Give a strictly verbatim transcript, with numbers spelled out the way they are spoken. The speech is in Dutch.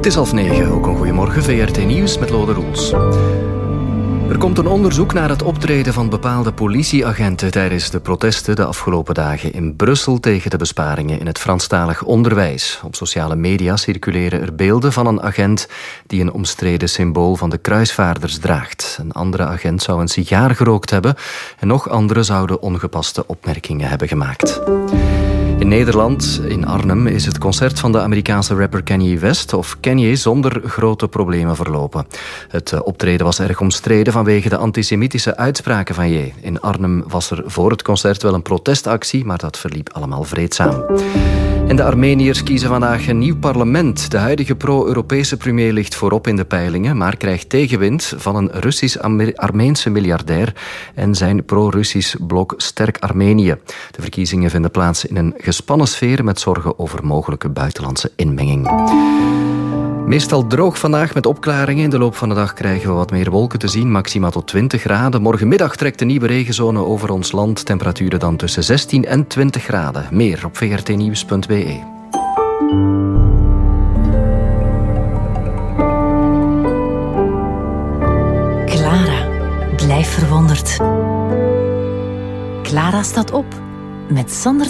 Het is half negen, ook een goeiemorgen, V R T Nieuws met Lode Roels. Er komt een onderzoek naar het optreden van bepaalde politieagenten tijdens de protesten de afgelopen dagen in Brussel tegen de besparingen in het Franstalig onderwijs. Op sociale media circuleren er beelden van een agent die een omstreden symbool van de kruisvaarders draagt. Een andere agent zou een sigaar gerookt hebben en nog anderen zouden ongepaste opmerkingen hebben gemaakt. In Nederland, in Arnhem, is het concert van de Amerikaanse rapper Kanye West, of Kanye, zonder grote problemen verlopen. Het optreden was erg omstreden vanwege de antisemitische uitspraken van Ye. In Arnhem was er voor het concert wel een protestactie, maar dat verliep allemaal vreedzaam. En de Armeniërs kiezen vandaag een nieuw parlement. De huidige pro-Europese premier ligt voorop in de peilingen, maar krijgt tegenwind van een Russisch-Armeense miljardair en zijn pro-Russisch blok Sterk Armenië. De verkiezingen vinden plaats in een gespannen sfeer met zorgen over mogelijke buitenlandse inmenging. Meestal droog vandaag met opklaringen. In de loop van de dag krijgen we wat meer wolken te zien, maxima tot twintig graden. Morgenmiddag trekt de nieuwe regenzone over ons land. Temperaturen dan tussen zestien en twintig graden. Meer op v r t nieuws punt b e. Clara, blijf verwonderd. Clara staat op met Sander